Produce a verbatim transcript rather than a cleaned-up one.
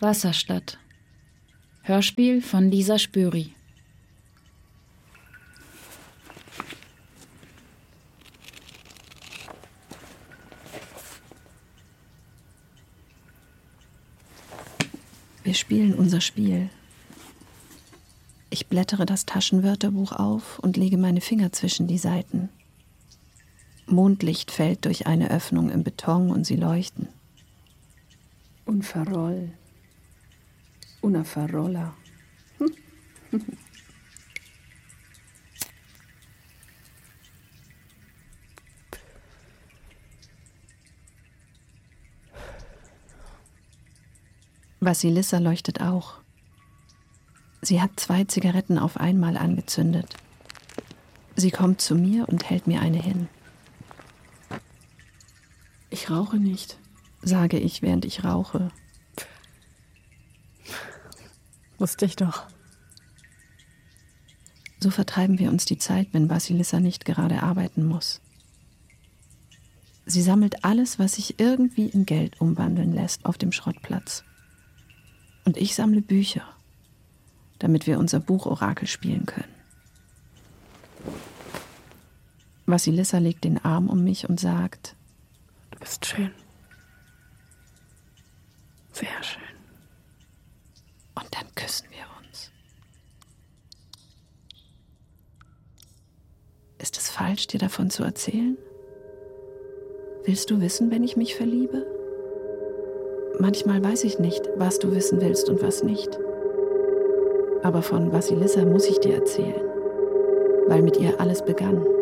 Wasserstadt. Hörspiel von Lisa Spöri. Wir spielen unser Spiel. Ich blättere das Taschenwörterbuch auf und lege meine Finger zwischen die Seiten. Mondlicht fällt durch eine Öffnung im Beton und sie leuchten. Un farol. Una farola. Hm. Vasilissa leuchtet auch. Sie hat zwei Zigaretten auf einmal angezündet. Sie kommt zu mir und hält mir eine hin. Ich rauche nicht, sage ich, während ich rauche. Wusste ich doch. So vertreiben wir uns die Zeit, wenn Vasilissa nicht gerade arbeiten muss. Sie sammelt alles, was sich irgendwie in Geld umwandeln lässt, auf dem Schrottplatz. Und ich sammle Bücher, damit wir unser Buchorakel spielen können. Vasilissa legt den Arm um mich und sagt: Du bist schön. Sehr schön. Und dann küssen wir uns. Ist es falsch, dir davon zu erzählen? Willst du wissen, wenn ich mich verliebe? Manchmal weiß ich nicht, was du wissen willst und was nicht. Aber von Vasilissa muss ich dir erzählen, weil mit ihr alles begann.